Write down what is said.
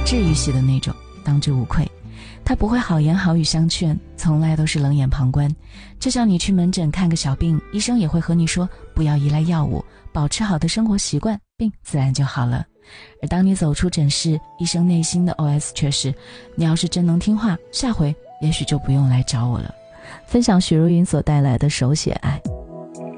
治愈系的那种，当之无愧。他不会好言好语相劝，从来都是冷眼旁观。就像你去门诊看个小病，医生也会和你说不要依赖药物，保持好的生活习惯，病自然就好了。而当你走出诊室，医生内心的 OS 却是，你要是真能听话，下回也许就不用来找我了。分享许茹芸所带来的手写爱。